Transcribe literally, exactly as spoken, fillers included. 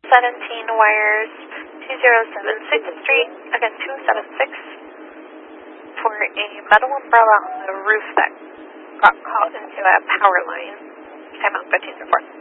seventeen wires, two oh seven sixth Street, again two oh seven six, for a metal umbrella on the roof that got caught into a power line. Time out fifteen to four.